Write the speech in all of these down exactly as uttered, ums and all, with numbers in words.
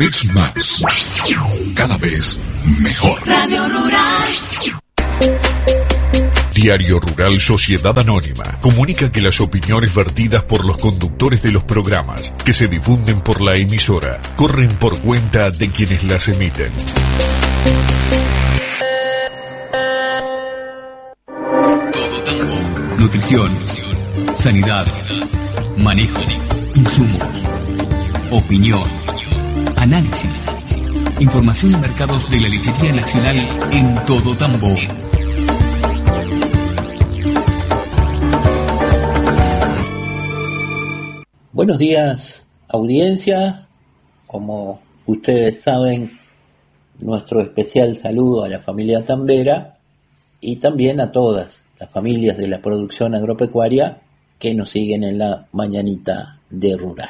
vez más, cada vez mejor. Radio Rural. Diario Rural Sociedad Anónima comunica que las opiniones vertidas por los conductores de los programas que se difunden por la emisora corren por cuenta de quienes las emiten. Todo Tambo. Nutrición, sanidad, manejo, insumos, opinión, análisis, información de mercados de la lechería nacional en Todo Tambo. Buenos días, audiencia. Como ustedes saben, nuestro especial saludo a la familia tambera y también a todas las familias de la producción agropecuaria que nos siguen en la mañanita de Rural.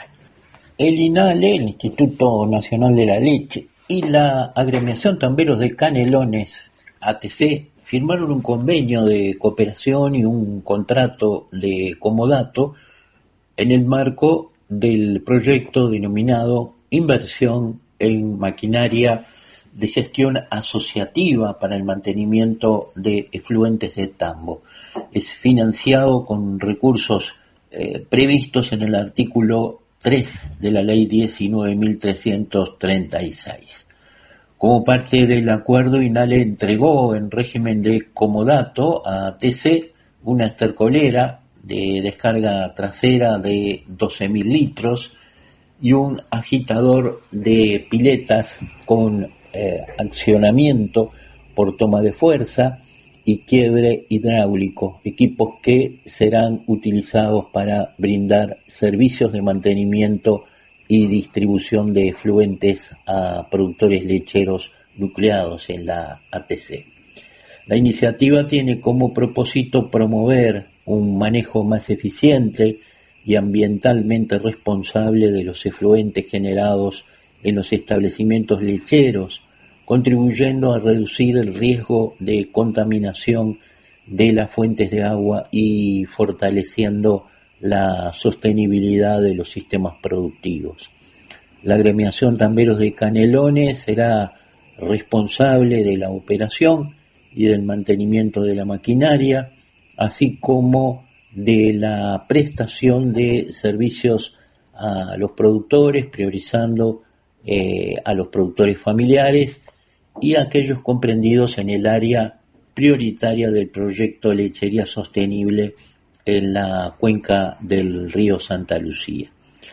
El INALE, el Instituto Nacional de la Leche, y la Agremiación Tamberos de Canelones, A T C, firmaron un convenio de cooperación y un contrato de comodato en el marco del proyecto denominado Inversión en Maquinaria de Gestión Asociativa para el Mantenimiento de Efluentes de Tambo. Es financiado con recursos eh, previstos en el artículo tres de la Ley diecinueve mil trescientos treinta y seis. Como parte del acuerdo, INALE entregó en régimen de comodato a A T C una estercolera de descarga trasera de doce mil litros y un agitador de piletas con eh, accionamiento por toma de fuerza y quiebre hidráulico, equipos que serán utilizados para brindar servicios de mantenimiento y distribución de efluentes a productores lecheros nucleados en la A T C. La iniciativa tiene como propósito promover un manejo más eficiente y ambientalmente responsable de los efluentes generados en los establecimientos lecheros, contribuyendo a reducir el riesgo de contaminación de las fuentes de agua y fortaleciendo la sostenibilidad de los sistemas productivos. La Agremiación Tamberos de Canelones será responsable de la operación y del mantenimiento de la maquinaria, así como de la prestación de servicios a los productores, priorizando eh, a los productores familiares y a aquellos comprendidos en el área prioritaria del proyecto Lechería Sostenible en la cuenca del río Santa Lucía.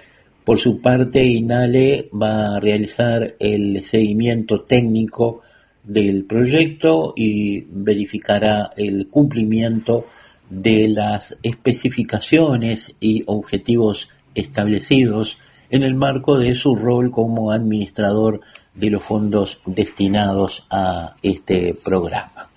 Por su parte, INALE va a realizar el seguimiento técnico del proyecto y verificará el cumplimiento de las especificaciones y objetivos establecidos en el marco de su rol como administrador de los fondos destinados a este programa.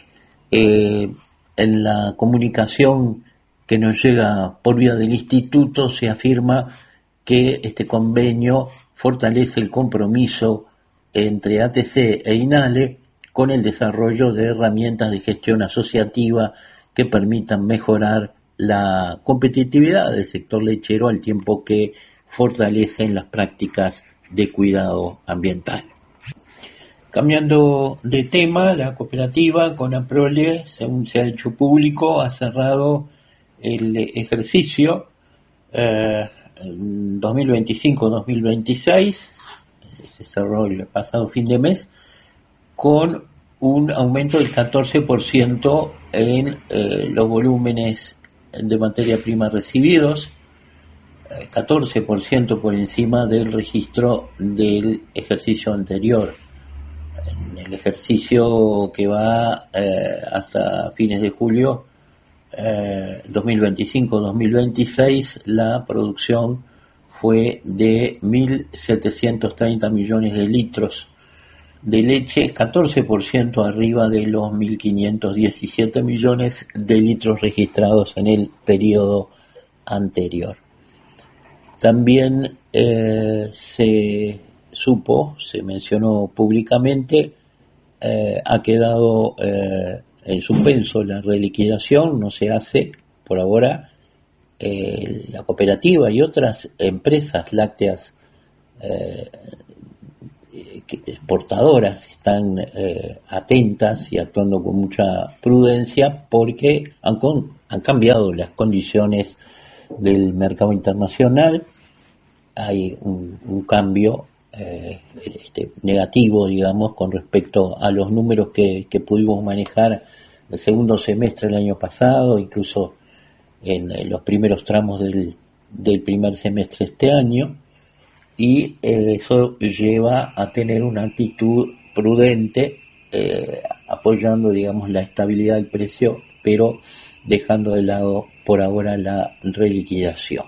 Eh, en la comunicación que nos llega por vía del instituto se afirma que este convenio fortalece el compromiso entre A T C e INALE con el desarrollo de herramientas de gestión asociativa que permitan mejorar la competitividad del sector lechero al tiempo que fortalecen las prácticas de cuidado ambiental. Cambiando de tema, la cooperativa Conaprole, según se ha hecho público, ha cerrado el ejercicio eh, dos mil veinticinco dos mil veintiséis, se cerró el pasado fin de mes, con un aumento del catorce por ciento en eh, los volúmenes de materia prima recibidos, eh, catorce por ciento por encima del registro del ejercicio anterior. En el ejercicio que va eh, hasta fines de julio eh, dos mil veinticinco dos mil veintiséis, la producción fue de mil setecientos treinta millones de litros de leche, catorce por ciento arriba de los mil quinientos diecisiete millones de litros registrados en el periodo anterior. También eh, se supo, se mencionó públicamente, eh, ha quedado eh, en suspenso la reliquidación, no se hace por ahora. Eh, la cooperativa y otras empresas lácteas eh, exportadoras están eh, atentas y actuando con mucha prudencia porque han, con, han cambiado las condiciones del mercado internacional. Hay un, un cambio eh, este, negativo, digamos, con respecto a los números que, que pudimos manejar el segundo semestre del año pasado, incluso en, en los primeros tramos del, del primer semestre este año, y eh, eso lleva a tener una actitud prudente, eh, apoyando, digamos, la estabilidad del precio, pero dejando de lado por ahora la reliquidación.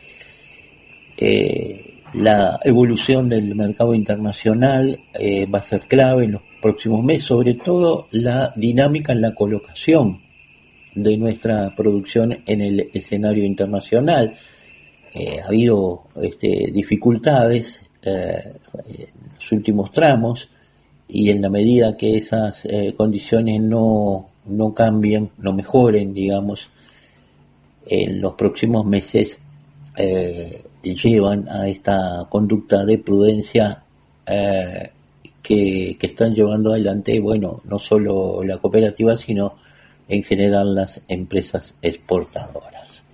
Eh, la evolución del mercado internacional eh, va a ser clave en los próximos meses, sobre todo la dinámica en la colocación de nuestra producción en el escenario internacional. Eh, ha habido este, dificultades eh, en los últimos tramos, y en la medida que esas eh, condiciones no, no cambien, no mejoren, digamos, en los próximos meses, eh, llevan a esta conducta de prudencia eh, que, que están llevando adelante, bueno, no solo la cooperativa, sino en general las empresas exportadoras.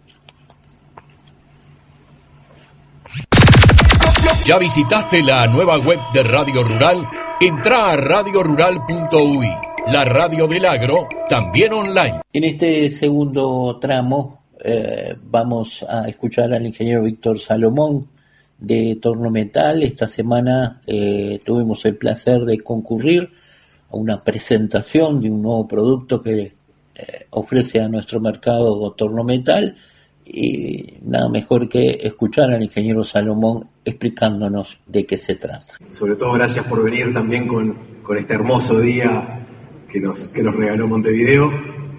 ¿Ya visitaste la nueva web de Radio Rural? Entrá a radio rural punto u i, la radio del agro, también online. En este segundo tramo eh, vamos a escuchar al ingeniero Víctor Salomón de Tornometal. Esta semana eh, tuvimos el placer de concurrir a una presentación de un nuevo producto que eh, ofrece a nuestro mercado Tornometal, y nada mejor que escuchar al ingeniero Salomón explicándonos de qué se trata. Sobre todo gracias por venir también con, con este hermoso día que nos, que nos regaló Montevideo.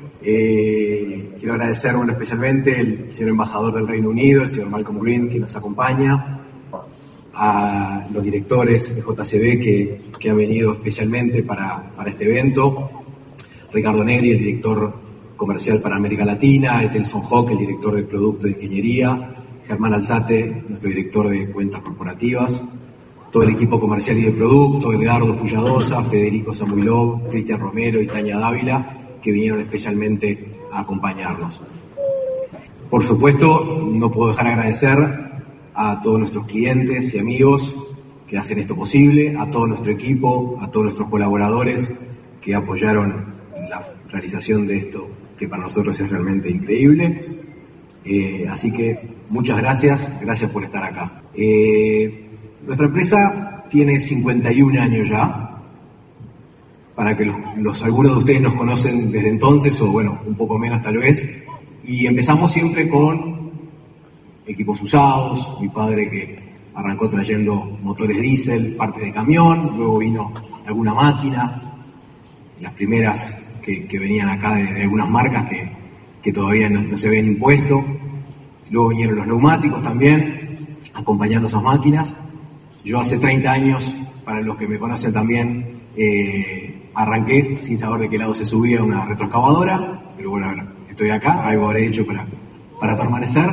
Eh, quiero agradecer bueno, especialmente al señor embajador del Reino Unido, el señor Malcolm Green, que nos acompaña, a los directores de J C B que, que han venido especialmente para, para este evento, Ricardo Negri, el director comercial para América Latina, Etelson Hock, el director de Producto de Ingeniería, Germán Alzate, nuestro director de Cuentas Corporativas, todo el equipo comercial y de producto, Edgardo Fulladosa, Federico Samuilov, Cristian Romero y Tania Dávila, que vinieron especialmente a acompañarnos. Por supuesto, no puedo dejar de agradecer a todos nuestros clientes y amigos que hacen esto posible, a todo nuestro equipo, a todos nuestros colaboradores que apoyaron la realización de esto, que para nosotros es realmente increíble. Eh, así que muchas gracias, gracias por estar acá. Eh, nuestra empresa tiene cincuenta y un años ya, para que los, los algunos de ustedes nos conocen desde entonces, o bueno, un poco menos tal vez, y empezamos siempre con equipos usados, mi padre que arrancó trayendo motores diésel, partes de camión, luego vino alguna máquina, las primeras que, que venían acá de, de algunas marcas que, que todavía no, no se habían impuesto. Luego vinieron los neumáticos también, acompañando esas máquinas. Yo hace treinta años, para los que me conocen también, eh, arranqué sin saber de qué lado se subía una retroexcavadora, pero bueno, a ver, estoy acá, algo habré hecho para, para permanecer.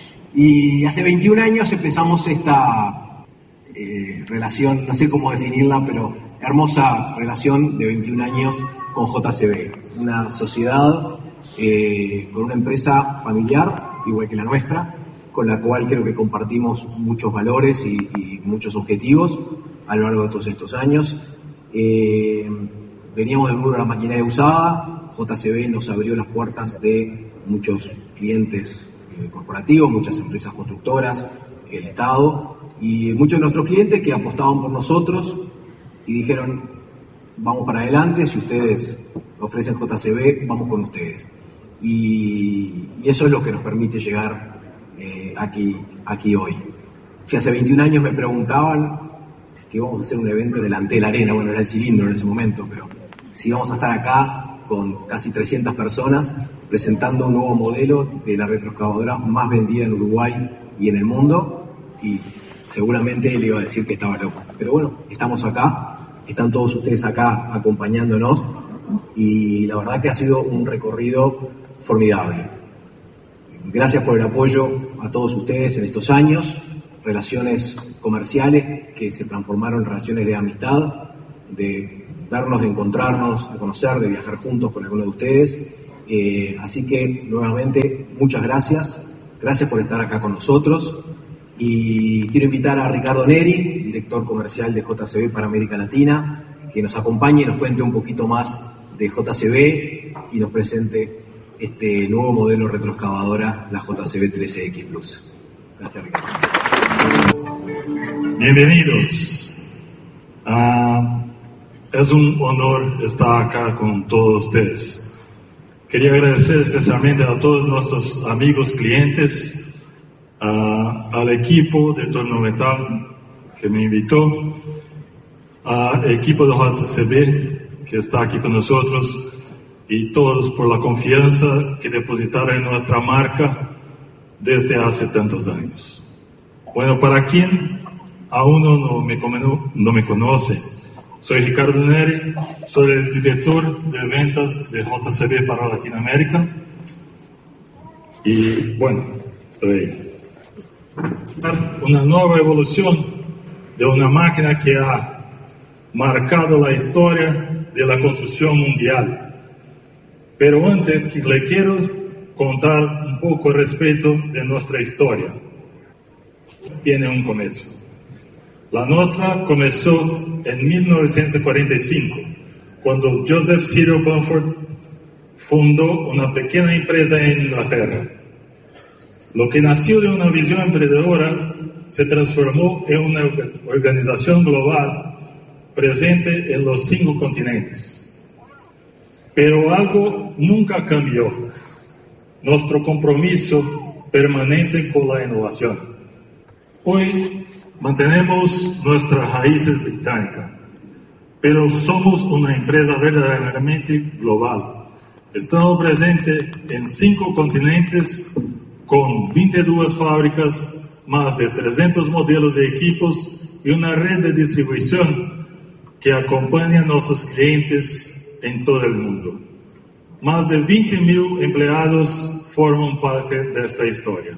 Y hace veintiún años empezamos esta eh, relación, no sé cómo definirla, pero hermosa relación de veintiún años con J C B, una sociedad eh, con una empresa familiar, igual que la nuestra, con la cual creo que compartimos muchos valores y, y muchos objetivos a lo largo de todos estos años. Eh, veníamos del rubro de la maquinaria usada, J C B nos abrió las puertas de muchos clientes eh, corporativos, muchas empresas constructoras, el Estado, y muchos de nuestros clientes que apostaban por nosotros y dijeron, vamos para adelante, si ustedes ofrecen J C B, vamos con ustedes. Y, y eso es lo que nos permite llegar eh, aquí, aquí hoy. Si hace veintiún años me preguntaban que íbamos a hacer un evento en el Antel Arena, bueno, era el Cilindro en ese momento, pero si íbamos a estar acá con casi trescientas personas presentando un nuevo modelo de la retroexcavadora más vendida en Uruguay y en el mundo, y seguramente le iba a decir que estaba loco. Pero bueno, estamos acá, están todos ustedes acá acompañándonos, y la verdad que ha sido un recorrido formidable. Gracias por el apoyo a todos ustedes en estos años. relaciones comerciales que se transformaron en relaciones de amistad, de vernos, de encontrarnos, de conocer, de viajar juntos con algunos de ustedes. Eh, así que, nuevamente, muchas gracias. Gracias por estar acá con nosotros. Y quiero invitar a Ricardo Neri, director comercial de J C B para América Latina, que nos acompañe y nos cuente un poquito más de J C B y nos presente este nuevo modelo retroexcavadora, la J C B trece X Plus. Gracias, Ricardo. Bienvenidos. Uh, es un honor estar acá con todos ustedes. Quería agradecer especialmente a todos nuestros amigos clientes, uh, al equipo de Torno Metal que me invitó, al equipo de J C B que está aquí con nosotros, y todos por la confianza que depositaron en nuestra marca desde hace tantos años. Bueno, para quien aún no me, no me conoce, soy Ricardo Neri, soy el director de ventas de J C B para Latinoamérica. Y bueno, estoy una nueva evolución de una máquina que ha marcado la historia de la construcción mundial. Pero antes le quiero contar un poco respecto de nuestra historia. Tiene un comienzo. La nuestra comenzó en mil novecientos cuarenta y cinco, cuando Joseph Cyril Bamford fundó una pequeña empresa en Inglaterra. Lo que nació de una visión emprendedora se transformó en una organización global presente en los cinco continentes. Pero algo nunca cambió: nuestro compromiso permanente con la innovación. Hoy mantenemos nuestras raíces británicas, pero somos una empresa verdaderamente global. Estamos presentes en cinco continentes con veintidós fábricas, más de trescientos modelos de equipos y una red de distribución que acompaña a nuestros clientes en todo el mundo. Más de veinte mil empleados forman parte de esta historia.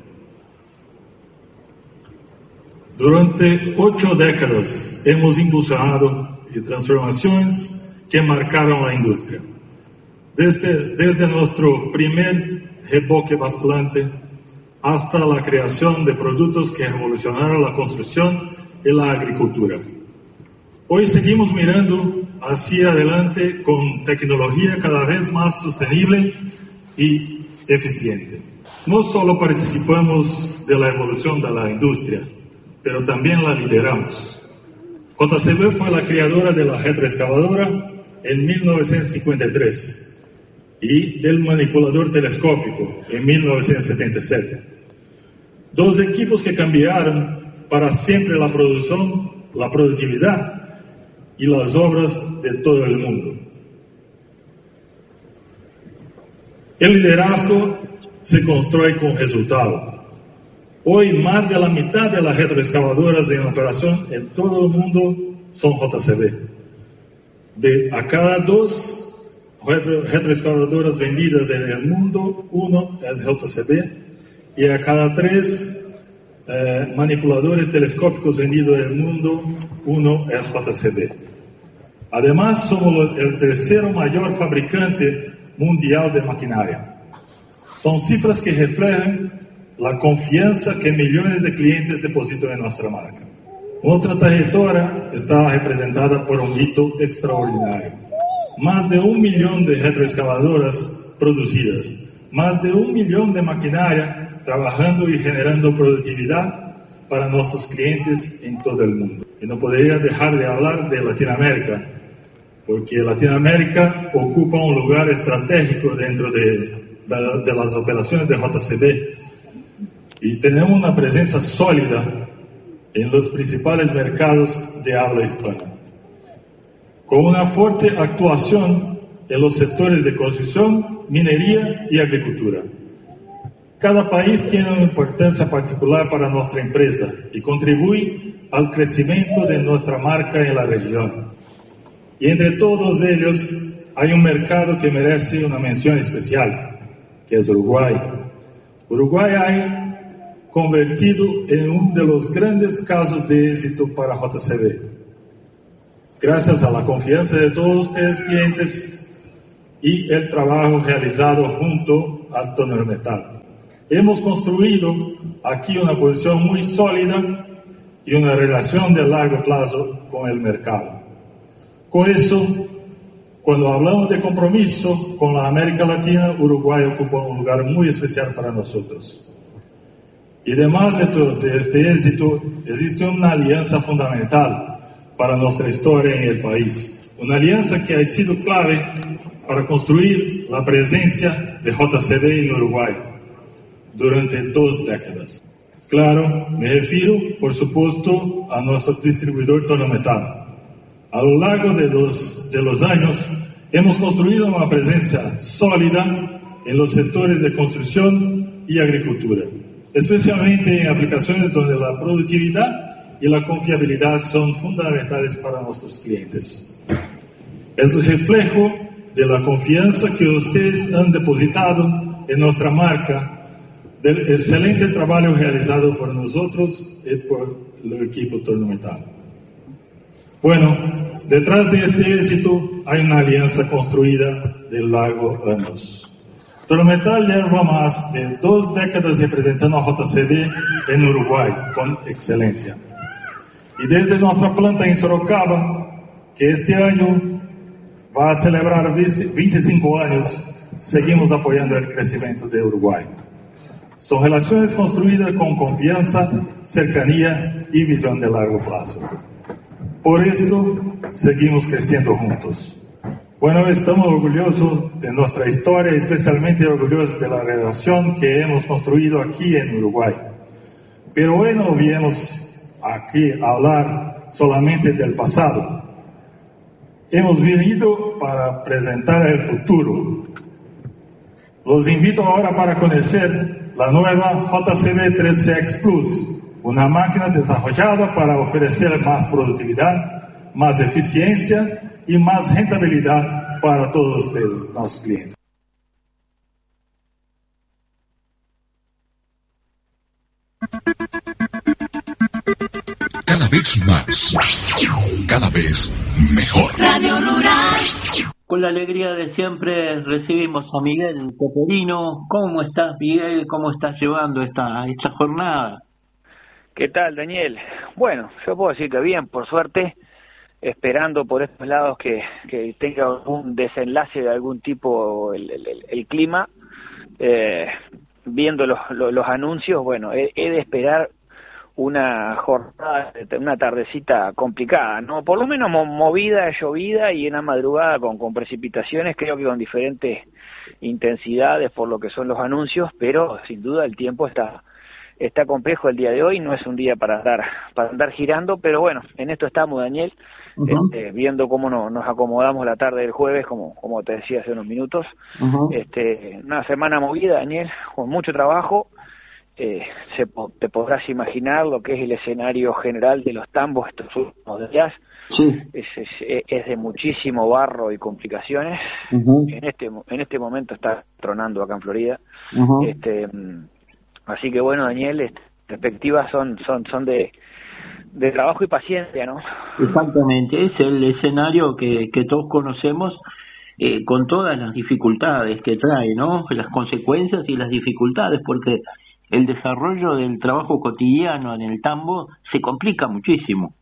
Durante ocho décadas hemos impulsado transformaciones que marcaron la industria. Desde, desde nuestro primer reboque basculante hasta la creación de productos que revolucionaron la construcción y la agricultura. Hoy seguimos mirando hacia adelante con tecnología cada vez más sostenible y eficiente. No solo participamos de la evolución de la industria, pero también la lideramos. J C B fue la creadora de la retroexcavadora en mil novecientos cincuenta y tres y del manipulador telescópico en mil novecientos setenta y siete. Dos equipos que cambiaron para siempre la producción, la productividad y las obras de todo el mundo. El liderazgo se construye con resultado. Hoy más de la mitad de las retroexcavadoras en operación en todo el mundo son J C B. De a cada dos retro, retroexcavadoras vendidas en el mundo, uno es J C B, y a cada tres eh, manipuladores telescópicos vendidos en el mundo, uno es J C B. Además, somos el tercero mayor fabricante mundial de maquinaria. Son cifras que reflejan la confianza que millones de clientes depositan en nuestra marca. Nuestra trayectoria está representada por un hito extraordinario. Más de un millón de retroexcavadoras producidas, más de un millón de maquinaria trabajando y generando productividad para nuestros clientes en todo el mundo. Y no podría dejar de hablar de Latinoamérica, porque Latinoamérica ocupa un lugar estratégico dentro de, de, de las operaciones de J C B. Y tenemos una presencia sólida en los principales mercados de habla hispana, con una fuerte actuación en los sectores de construcción, minería y agricultura. Cada país tiene una importancia particular para nuestra empresa y contribuye al crecimiento de nuestra marca en la región. Y entre todos ellos hay un mercado que merece una mención especial, que es Uruguay. Uruguay hay convertido en uno de los grandes casos de éxito para J C B. Gracias a la confianza de todos ustedes clientes y el trabajo realizado junto al Tonel Metal, hemos construido aquí una posición muy sólida y una relación de largo plazo con el mercado. Con eso, cuando hablamos de compromiso con la América Latina, Uruguay ocupa un lugar muy especial para nosotros. Y además de todo de este éxito, existe una alianza fundamental para nuestra historia en el país. Una alianza que ha sido clave para construir la presencia de J C B en Uruguay durante dos décadas. Claro, me refiero, por supuesto, a nuestro distribuidor Tonel Metal. A lo largo de los, de los años, hemos construido una presencia sólida en los sectores de construcción y agricultura, especialmente en aplicaciones donde la productividad y la confiabilidad son fundamentales para nuestros clientes. Es el reflejo de la confianza que ustedes han depositado en nuestra marca, del excelente trabajo realizado por nosotros y por el equipo Tonel Metal. Bueno, detrás de este éxito hay una alianza construida de largos años. Tonel Metal lleva más de dos décadas representando a J C B en Uruguay con excelencia. Y desde nuestra planta en Sorocaba, que este año va a celebrar veinticinco años, seguimos apoyando el crecimiento de Uruguay. Son relaciones construidas con confianza, cercanía y visión de largo plazo. Por esto, seguimos creciendo juntos. Bueno, estamos orgullosos de nuestra historia, especialmente orgullosos de la relación que hemos construido aquí en Uruguay. Pero hoy no vienes aquí a hablar solamente del pasado. Hemos venido para presentar el futuro. Los invito ahora para conocer la nueva J C B tres C X Plus, una máquina desarrollada para ofrecer más productividad, más eficiencia y más rentabilidad para todos ustedes, nuestros clientes. Cada vez más, cada vez mejor. Radio Rural. Con la alegría de siempre recibimos a Miguel Peperino. ¿Cómo estás, Miguel? ¿Cómo estás llevando esta, esta jornada? ¿Qué tal, Daniel? Bueno, yo puedo decir que bien, por suerte, esperando por estos lados que, que tenga algún desenlace de algún tipo el, el, el clima, eh, viendo los, los, los anuncios, bueno, he, he de esperar una jornada, una tardecita complicada, ¿no? Por lo menos movida, llovida y en la madrugada con, con precipitaciones, creo que con diferentes intensidades por lo que son los anuncios, pero sin duda el tiempo está está complejo el día de hoy, no es un día para andar para andar girando, pero bueno, en esto estamos, Daniel, uh-huh. este, viendo cómo no, nos acomodamos la tarde del jueves, como como te decía hace unos minutos, uh-huh. este una semana movida, Daniel, con mucho trabajo. Eh, se, te podrás imaginar lo que es el escenario general de los tambos estos últimos días. Sí. Es, es, es de muchísimo barro y complicaciones. Uh-huh. En este en este momento está tronando acá en Florida. Uh-huh. Este, así que bueno, Daniel, este, perspectivas son son son de de trabajo y paciencia, ¿no? Exactamente, es el escenario que que todos conocemos. Eh, con todas las dificultades que trae, ¿no? Las consecuencias y las dificultades, porque el desarrollo del trabajo cotidiano en el tambo se complica muchísimo.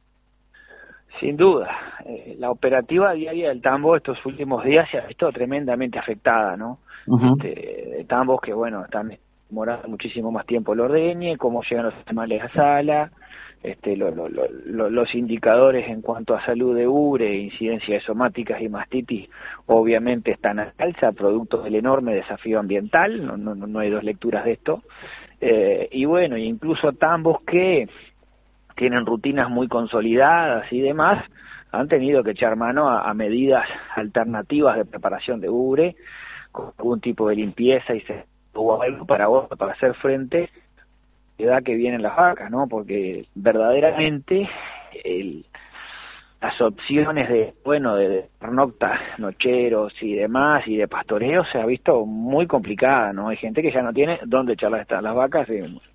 Sin duda, eh, la operativa diaria del tambo estos últimos días se ha visto tremendamente afectada, ¿no? Uh-huh. Este, tambos que, bueno, están demorando muchísimo más tiempo el ordeñe, cómo llegan los animales a sala, este, lo, lo, lo, lo, los indicadores en cuanto a salud de ubre, incidencias somáticas y mastitis, obviamente están a alza, producto del enorme desafío ambiental, no, no, no hay dos lecturas de esto. Eh, y bueno, incluso tambos que tienen rutinas muy consolidadas y demás, han tenido que echar mano a, a medidas alternativas de preparación de ubre, con algún tipo de limpieza y se, o algo para, para hacer frente a la edad que vienen las vacas, ¿no? Porque verdaderamente el, las opciones de, bueno, de, de pernoctas, nocheros y demás, y de pastoreo se ha visto muy complicada, ¿no? Hay gente que ya no tiene dónde echar las, las vacas, y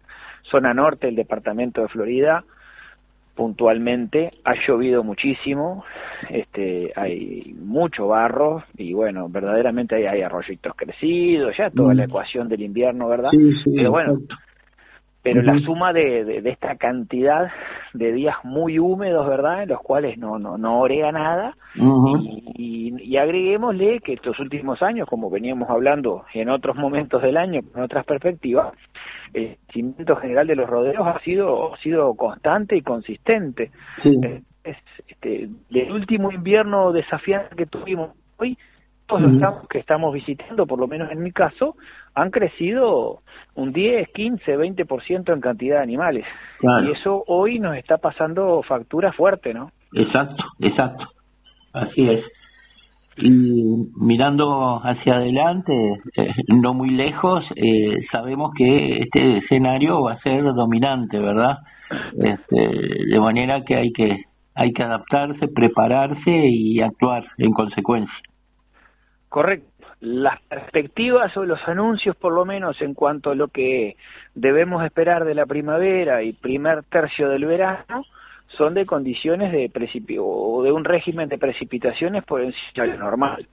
zona norte del departamento de Florida, puntualmente, ha llovido muchísimo, este, hay mucho barro y bueno, verdaderamente hay, hay arroyitos crecidos, ya toda mm. la ecuación del invierno, ¿verdad? Sí, sí, pero bueno, exacto. pero uh-huh. la suma de, de, de esta cantidad de días muy húmedos, ¿verdad?, en los cuales no no no orea nada, uh-huh. y, y, y agreguémosle que estos últimos años, como veníamos hablando en otros momentos del año, con otras perspectivas, el crecimiento general de los rodeos ha sido ha sido constante y consistente. Sí. Es, este, del último invierno desafiante que tuvimos hoy, todos uh-huh. los campos que estamos visitando, por lo menos en mi caso, han crecido un diez, quince, veinte por ciento en cantidad de animales. Claro. Y eso hoy nos está pasando factura fuerte, ¿no? Exacto, exacto. Así es. Y mirando hacia adelante, eh, no muy lejos, eh, sabemos que este escenario va a ser dominante, ¿verdad? Este, de manera que hay que hay que adaptarse, prepararse y actuar en consecuencia. Correcto. Las perspectivas o los anuncios, por lo menos en cuanto a lo que debemos esperar de la primavera y primer tercio del verano, son de condiciones de precipitación o de un régimen de precipitaciones por encima de lo normal,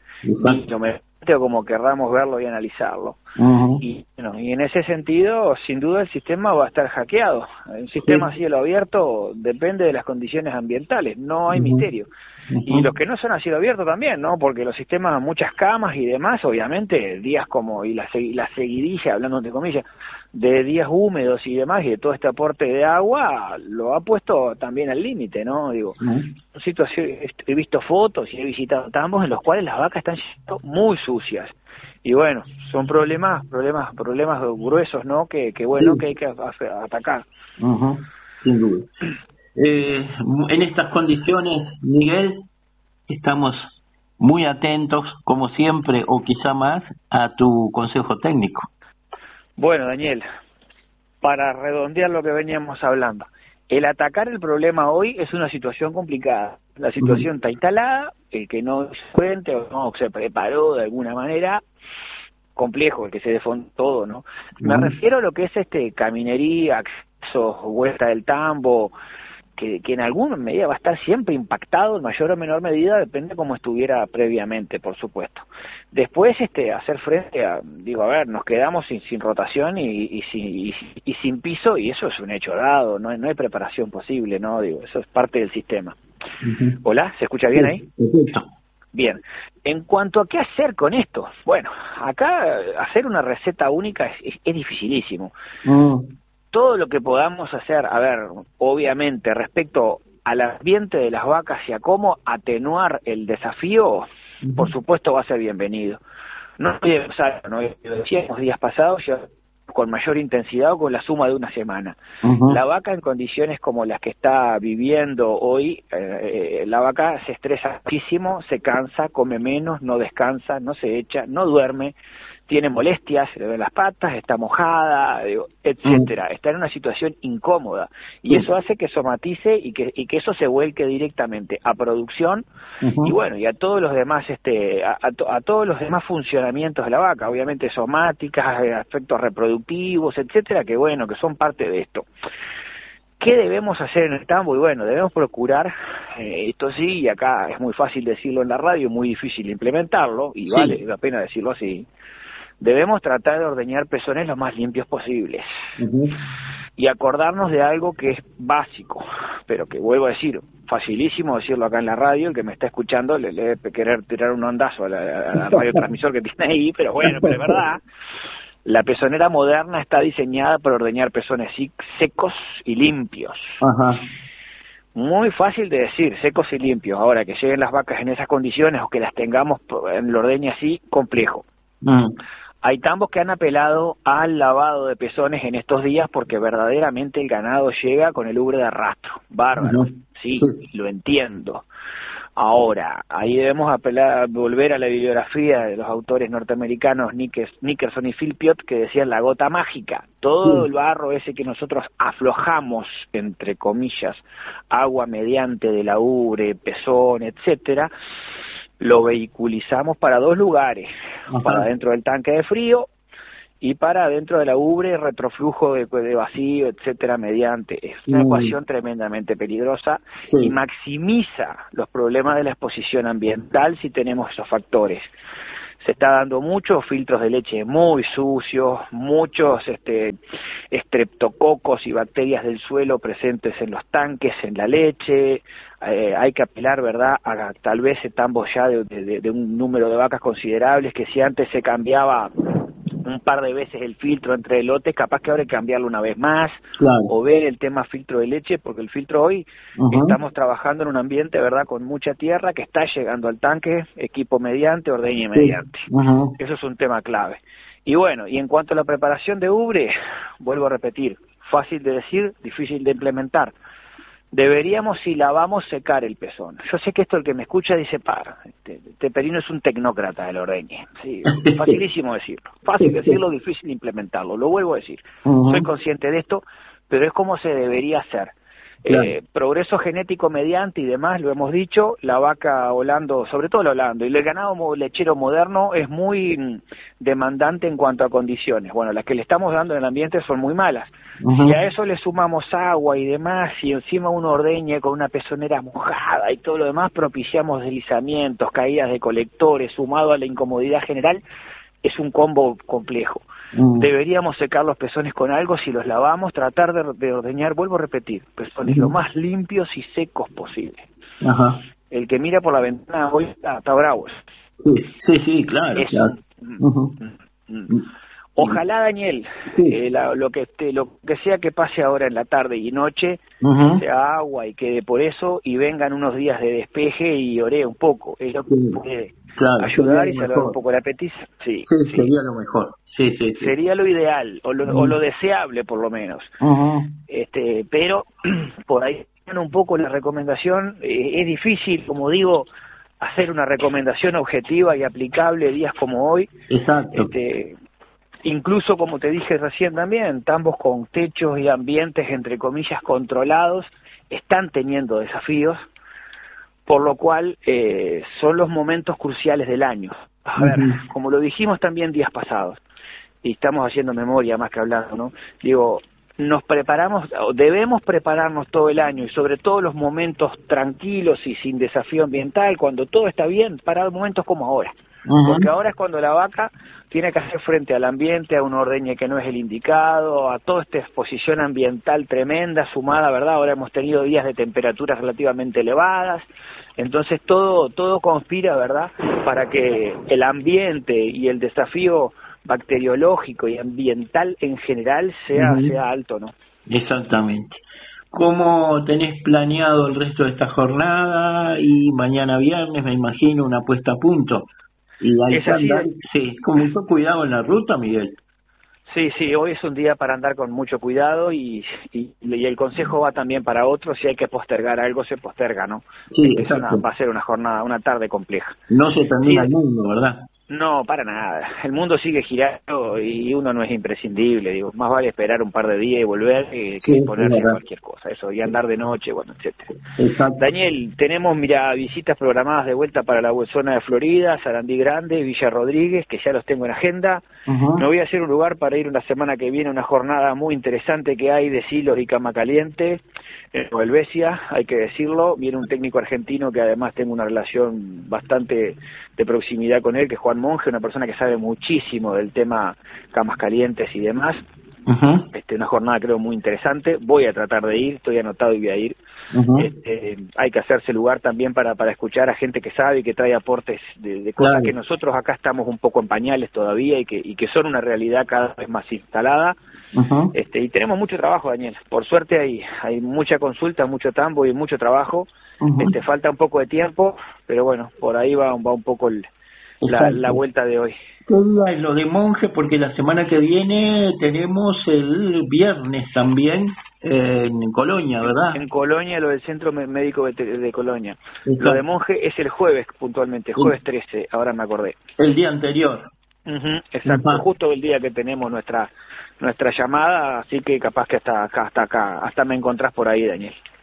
o como querramos verlo y analizarlo. Uh-huh. Y, bueno, y en ese sentido, sin duda, el sistema va a estar hackeado. Un sistema sí. a cielo abierto depende de las condiciones ambientales, no hay uh-huh. misterio. Uh-huh. Y los que no son a cielo abierto también, ¿no? Porque los sistemas, muchas camas y demás, obviamente, días como, y la, la seguidilla, hablando entre comillas, de días húmedos y demás, y de todo este aporte de agua, lo ha puesto también al límite, ¿no? Digo, uh-huh. situación, he visto fotos y he visitado tambos en los cuales las vacas están muy sucias. Y bueno, son problemas, problemas, problemas gruesos, ¿no? Que, que bueno, sí. que hay que a, atacar. Uh-huh. Sin duda. Eh, en estas condiciones, Miguel, estamos muy atentos, como siempre, o quizá más, a tu consejo técnico. Bueno, Daniel, para redondear lo que veníamos hablando, el atacar el problema hoy es una situación complicada. La situación uh-huh. está instalada, el que no se cuente o no se preparó de alguna manera, complejo, el que se defondó todo, ¿no? Uh-huh. Me refiero a lo que es este caminería, accesos, vuelta del tambo, que, que en alguna medida va a estar siempre impactado, en mayor o menor medida, depende cómo estuviera previamente, por supuesto. Después, este, hacer frente a, digo, a ver, nos quedamos sin, sin rotación y, y, y, y, y sin piso, y eso es un hecho dado, no, no hay preparación posible, ¿no? Digo, eso es parte del sistema. Uh-huh. ¿Hola? ¿Se escucha bien ahí? Perfecto. Bien. En cuanto a qué hacer con esto, bueno, acá hacer una receta única es, es, es dificilísimo. Uh-huh. Todo lo que podamos hacer, a ver, obviamente, respecto al ambiente de las vacas y a cómo atenuar el desafío, uh-huh. por supuesto va a ser bienvenido. No puede pasar, no lo decíamos días pasados, ya con mayor intensidad o con la suma de una semana. Uh-huh. La vaca en condiciones como las que está viviendo hoy, eh, la vaca se estresa muchísimo, se cansa, come menos, no descansa, no se echa, no duerme, tiene molestias, le ven las patas, está mojada, digo, etcétera. Uh-huh. Está en una situación incómoda y uh-huh. eso hace que somatice y que y que eso se vuelque directamente a producción uh-huh. y bueno, y a todos los demás este a, a, to, a todos los demás funcionamientos de la vaca, obviamente somáticas, aspectos reproductivos, etcétera, que bueno, que son parte de esto. ¿Qué debemos hacer en el tambo? Y bueno, debemos procurar, eh, esto sí, y acá es muy fácil decirlo en la radio, muy difícil implementarlo, y sí. vale la pena decirlo así. Debemos tratar de ordeñar pezones lo más limpios posibles. Uh-huh. Y acordarnos de algo que es básico, pero que vuelvo a decir, facilísimo decirlo acá en la radio, el que me está escuchando le, le debe querer tirar un ondazo al radiotransmisor que tiene ahí, pero bueno, pero es verdad. La pezonera moderna está diseñada para ordeñar pezones secos y limpios. Uh-huh. Muy fácil de decir, secos y limpios. Ahora, que lleguen las vacas en esas condiciones o que las tengamos en el ordeño así, complejo. Uh-huh. Hay tambos que han apelado al lavado de pezones en estos días porque verdaderamente el ganado llega con el ubre de arrastro. Bárbaro, uh-huh. sí, lo entiendo. Ahora, ahí debemos apelar, volver a la bibliografía de los autores norteamericanos Nickerson y Philpiot, que decían la gota mágica. Todo uh-huh. el barro ese que nosotros aflojamos, entre comillas, agua mediante de la ubre, pezón, etcétera, lo vehiculizamos para dos lugares, uh-huh. para dentro del tanque de frío y para dentro de la ubre retroflujo de, de vacío, etcétera, mediante. Es una mm. ecuación tremendamente peligrosa sí. y maximiza los problemas de la exposición ambiental si tenemos esos factores. Se está dando muchos filtros de leche muy sucios, muchos este, estreptococos y bacterias del suelo presentes en los tanques, en la leche. Eh, hay que apelar, ¿verdad?, a tal vez estamos ya de, de, de un número de vacas considerables, que si antes se cambiaba un par de veces el filtro entre lotes, capaz que ahora hay que cambiarlo una vez más, claro. o ver el tema filtro de leche, porque el filtro hoy uh-huh. estamos trabajando en un ambiente, ¿verdad?, con mucha tierra que está llegando al tanque, equipo mediante, ordeñe mediante. Sí. Uh-huh. Eso es un tema clave. Y bueno, y en cuanto a la preparación de ubre, vuelvo a repetir, fácil de decir, difícil de implementar. Deberíamos, si lavamos, secar el pezón. Yo sé que esto el que me escucha dice, para, este, este Perino es un tecnócrata del ordeñe. Sí, facilísimo decirlo. Fácil decirlo, difícil implementarlo. Lo vuelvo a decir. Uh-huh. Soy consciente de esto, pero es como se debería hacer. Claro. Eh, progreso genético mediante y demás, lo hemos dicho, la vaca holando, sobre todo el holando, y el ganado lechero moderno es muy demandante en cuanto a condiciones. Bueno, las que le estamos dando en el ambiente son muy malas. Uh-huh. Y a eso le sumamos agua y demás, y encima uno ordeñe con una pezonera mojada y todo lo demás, propiciamos deslizamientos, caídas de colectores, sumado a la incomodidad general, es un combo complejo. Mm. Deberíamos secar los pezones con algo, si los lavamos, tratar de, de ordeñar, vuelvo a repetir, pezones mm. lo más limpios y secos posible. Ajá. El que mira por la ventana hoy está, está bravo. Sí, sí, sí, claro. Eso. claro. Uh-huh. Mm. Ojalá, Daniel, sí. eh, la, lo que te, lo que sea que pase ahora en la tarde y noche, uh-huh. sea agua y quede por eso, y vengan unos días de despeje y ore un poco. Es lo que sí. puede claro, ayudar y salvar un poco el apetito. Sí, sí, sí, sería lo mejor. Sí, sí, sí. Sería lo ideal, o lo, uh-huh. o lo deseable por lo menos. Uh-huh. Este, pero por ahí un poco la recomendación, eh, es difícil, como digo, hacer una recomendación objetiva y aplicable días como hoy. Exacto. Este, incluso, como te dije recién también, tambos con techos y ambientes, entre comillas, controlados, están teniendo desafíos, por lo cual eh, son los momentos cruciales del año. A ver, uh-huh. como lo dijimos también días pasados, y estamos haciendo memoria más que hablando, ¿no? Digo, nos preparamos, o debemos prepararnos todo el año, y sobre todo los momentos tranquilos y sin desafío ambiental, cuando todo está bien, para momentos como ahora. Uh-huh. Porque ahora es cuando la vaca tiene que hacer frente al ambiente, a un ordeñe que no es el indicado, a toda esta exposición ambiental tremenda, sumada, ¿verdad? Ahora hemos tenido días de temperaturas relativamente elevadas, entonces todo, todo conspira, ¿verdad?, para que el ambiente y el desafío bacteriológico y ambiental en general sea, uh-huh. sea alto, ¿no? Exactamente. ¿Cómo tenés planeado el resto de esta jornada? Y mañana viernes, me imagino, una puesta a punto. Y hay que andar, sí, con mucho cuidado en la ruta, Miguel. Sí, sí, hoy es un día para andar con mucho cuidado y, y, y el consejo va también para otros, si hay que postergar algo, se posterga, ¿no? Sí, es una, va a ser una jornada, una tarde compleja. No se termina sí, el mundo, ¿verdad? No, para nada. El mundo sigue girando y uno no es imprescindible. Digo, más vale esperar un par de días y volver que, que sí, ponerse a cualquier cosa. Eso, y andar de noche, bueno, etcétera. Exacto. Daniel, tenemos, mira, visitas programadas de vuelta para la zona de Florida, Sarandí Grande, Villa Rodríguez, que ya los tengo en agenda. Uh-huh. Me voy a hacer un lugar para ir una semana que viene, una jornada muy interesante que hay de silos y cama caliente en Helvecia, hay que decirlo. Viene un técnico argentino que además tengo una relación bastante de proximidad con él, que es Juan Monge, una persona que sabe muchísimo del tema camas calientes y demás. Uh-huh. Este, una jornada creo muy interesante. Voy a tratar de ir, estoy anotado y voy a ir. Uh-huh. Este, hay que hacerse lugar también para, para escuchar a gente que sabe y que trae aportes de, de cosas claro. que nosotros acá estamos un poco en pañales todavía y que, y que son una realidad cada vez más instalada. Uh-huh. Este, y tenemos mucho trabajo, Daniel. Por suerte hay, hay mucha consulta, mucho tambo y mucho trabajo. Uh-huh. Este, falta un poco de tiempo, pero bueno, por ahí va, va un poco el, la, la vuelta de hoy. Lo de Monje, porque la semana que viene tenemos el viernes también eh, en Colonia, ¿verdad? En Colonia, lo del Centro Médico de, de Colonia. Exacto. Lo de Monje es el jueves puntualmente, jueves trece, ahora me acordé. El día anterior. Uh-huh, exacto, uh-huh. Justo el día que tenemos nuestra nuestra llamada, así que capaz que hasta acá, hasta acá, hasta me encontrás por ahí, Daniel.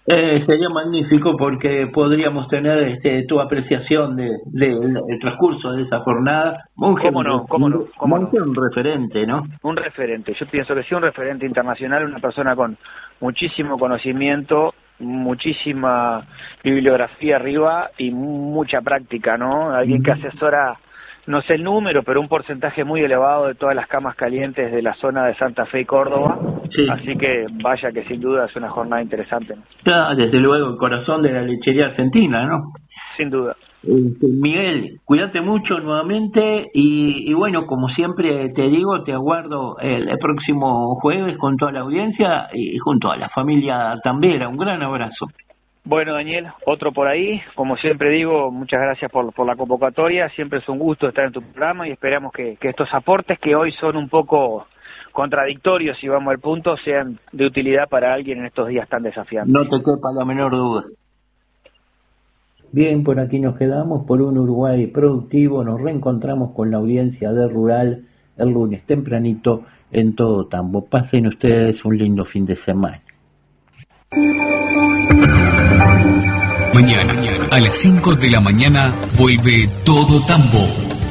Eh, sería magnífico porque podríamos tener este, tu apreciación del de, de, de transcurso de esa jornada. Un ¿Cómo no? ¿Cómo no? ¿Cómo no? Un referente, ¿no? Un referente. Yo pienso que sí, un referente internacional, una persona con muchísimo conocimiento, muchísima bibliografía arriba y mucha práctica, ¿no? Alguien que asesora, no sé el número, pero un porcentaje muy elevado de todas las camas calientes de la zona de Santa Fe y Córdoba. Sí. Así que vaya que sin duda es una jornada interesante, ¿no? Está desde luego el corazón de la lechería argentina, ¿no? Sin duda. Este, Miguel, cuídate mucho nuevamente y, y bueno, como siempre te digo, te aguardo el, el próximo jueves con toda la audiencia y junto a la familia Tambera. Un gran abrazo. Bueno, Daniel, otro por ahí. Como siempre digo, muchas gracias por, por la convocatoria. Siempre es un gusto estar en tu programa y esperamos que, que estos aportes, que hoy son un poco contradictorios, si vamos al punto, sean de utilidad para alguien en estos días tan desafiantes. No te quepa la menor duda. Bien, por aquí nos quedamos por un Uruguay productivo. Nos reencontramos con la audiencia de Rural el lunes tempranito en Todo Tambo. Pasen ustedes un lindo fin de semana. Mañana, a las cinco de la mañana, vuelve Todo Tambo.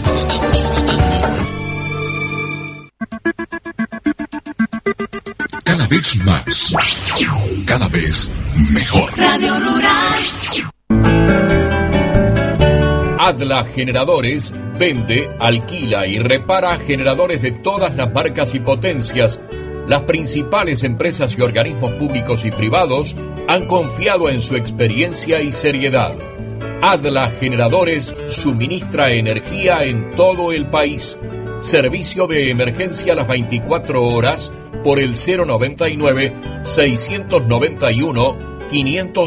Cada vez más, cada vez mejor. Radio Rural. Adla Generadores vende, alquila y repara generadores de todas las marcas y potencias. Las principales empresas y organismos públicos y privados han confiado en su experiencia y seriedad. Adla Generadores suministra energía en todo el país. Servicio de emergencia a las veinticuatro horas por el cero noventa y nueve, seiscientos noventa y uno, quinientos